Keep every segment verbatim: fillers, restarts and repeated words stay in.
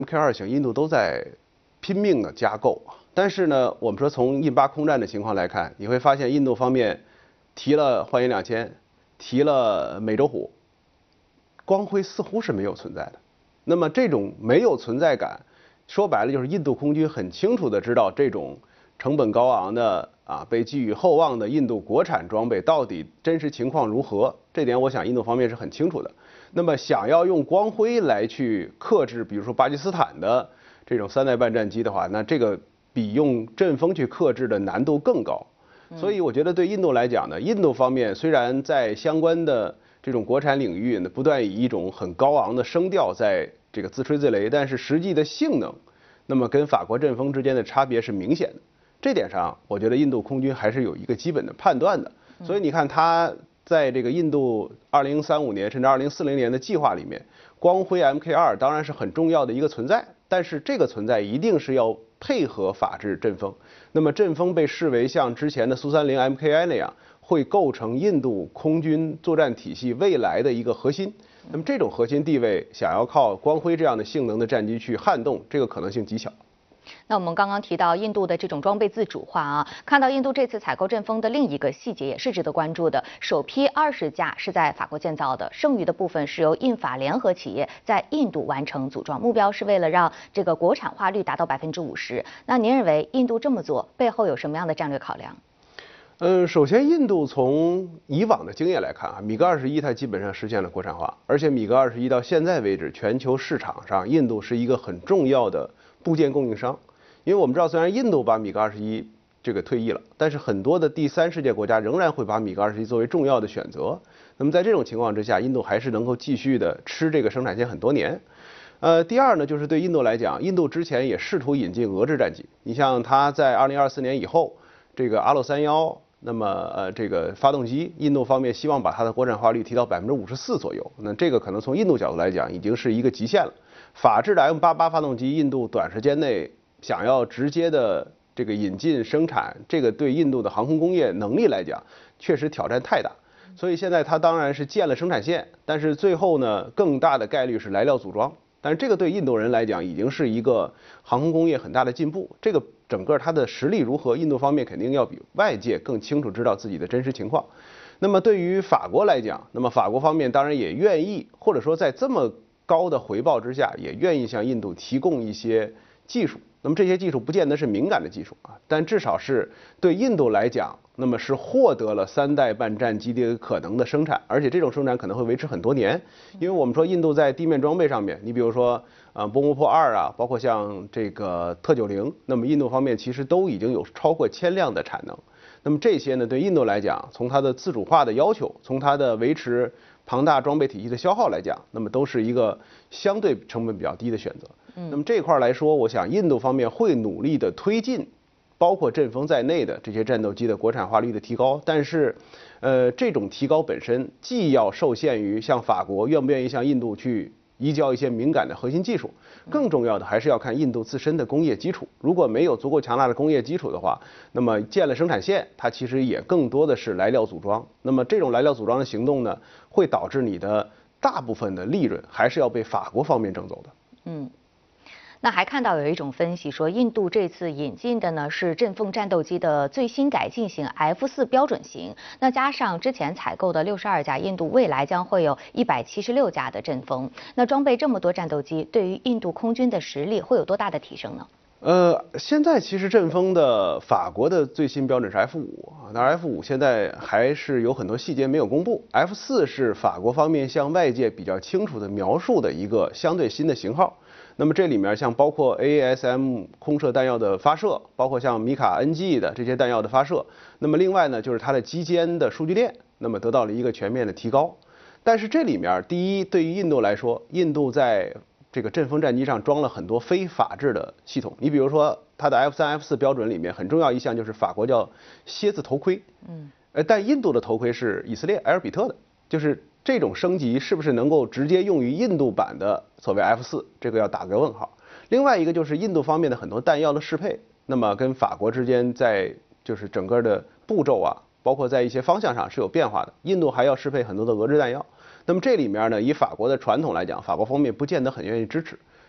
M K 二型，印度都在拼命的加购。但是呢，我们说从印巴空战的情况来看，你会发现印度方面提了幻影两千，提了美洲虎，光辉似乎是没有存在的。那么这种没有存在感，说白了就是印度空军很清楚的知道这种成本高昂的啊被寄予厚望的印度国产装备到底真实情况如何，这点我想印度方面是很清楚的。那么想要用光辉来去克制，比如说巴基斯坦的这种三代半战机的话，那这个比用阵风去克制的难度更高。所以我觉得对印度来讲呢，印度方面虽然在相关的这种国产领域呢，不断以一种很高昂的声调在这个自吹自擂，但是实际的性能，那么跟法国阵风之间的差别是明显的。这点上，我觉得印度空军还是有一个基本的判断的。所以你看，它在这个印度二零三五年甚至二零四零年的计划里面，光辉 M K 二当然是很重要的一个存在，但是这个存在一定是要配合法制阵风。那么阵风被视为像之前的苏三零 M K I 那样，会构成印度空军作战体系未来的一个核心。那么这种核心地位，想要靠光辉这样的性能的战机去撼动，这个可能性极小。 那我们刚刚提到印度的这种装备自主化啊，看到印度这次采购阵风的另一个细节也是值得关注的，首批二十架是在法国建造的，剩余的部分是由印法联合企业在印度完成组装，目标是为了让这个国产化率达到百分之五十。那您认为印度这么做背后有什么样的战略考量？ 嗯，首先，印度从以往的经验来看啊，米格二十一它基本上实现了国产化，而且米格二十一到现在为止，全球市场上印度是一个很重要的部件供应商。因为我们知道，虽然印度把米格二十一这个退役了，但是很多的第三世界国家仍然会把米格二十一作为重要的选择。那么在这种情况之下，印度还是能够继续的吃这个生产线很多年。呃，第二呢，就是对印度来讲，印度之前也试图引进俄制战机。你像它在二零二四年以后，这个阿洛三幺，那么呃这个发动机，印度方面希望把它的国产化率提到百分之五十四左右。那这个可能从印度角度来讲，已经是一个极限了。法制的 M 八八发动机，印度短时间内想要直接的这个引进生产，这个对印度的航空工业能力来讲，确实挑战太大。所以现在它当然是建了生产线，但是最后呢，更大的概率是来料组装。但是这个对印度人来讲，已经是一个航空工业很大的进步。这个整个它的实力如何，印度方面肯定要比外界更清楚知道自己的真实情况。那么对于法国来讲，那么法国方面当然也愿意，或者说在这么高的回报之下，也愿意向印度提供一些技术。那么这些技术不见得是敏感的技术啊，但至少是对印度来讲，那么是获得了三代半战机的可能的生产，而且这种生产可能会维持很多年。因为我们说印度在地面装备上面，你比如说呃波摩破二啊，包括像这个特九零，那么印度方面其实都已经有超过千辆的产能。那么这些呢，对印度来讲，从它的自主化的要求，从它的维持庞大装备体系的消耗来讲，那么都是一个相对成本比较低的选择。那么这一块来说，我想印度方面会努力的推进，包括阵风在内的这些战斗机的国产化率的提高。但是，呃，这种提高本身既要受限于像法国愿不愿意向印度去移交一些敏感的核心技术，更重要的还是要看印度自身的工业基础。如果没有足够强大的工业基础的话，那么建了生产线，它其实也更多的是来料组装。那么这种来料组装的行动呢，会导致你的大部分的利润还是要被法国方面挣走的。 嗯。那还看到有一种分析说，印度这次引进的呢是阵风战斗机的最新改进型 F 四标准型，那加上之前采购的六十二架，印度未来将会有一百七十六架的阵风。那装备这么多战斗机，对于印度空军的实力会有多大的提升呢？ 呃，现在其实阵风的法国的最新标准是 F 五啊，当然 F 五现在还是有很多细节没有公布。F 四是法国方面向外界比较清楚的描述的一个相对新的型号。那么这里面像包括 A A S M 空射弹药的发射，包括像米卡 N G 的这些弹药的发射。那么另外呢，就是它的机间的数据链，那么得到了一个全面的提高。但是这里面，第一，对于印度来说，印度在这个阵风战机上装了很多非法制的系统。你比如说，它的 F 三、F 四标准里面很重要一项就是法国叫蝎子头盔，嗯，呃，但印度的头盔是以色列埃尔比特的，就是这种升级是不是能够直接用于印度版的所谓 F 四，这个要打个问号。另外一个就是印度方面的很多弹药的适配，那么跟法国之间在就是整个的步骤啊，包括在一些方向上是有变化的。印度还要适配很多的俄制弹药。那么这里面呢，以法国的传统来讲，法国方面不见得很愿意支持。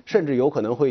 甚至有可能会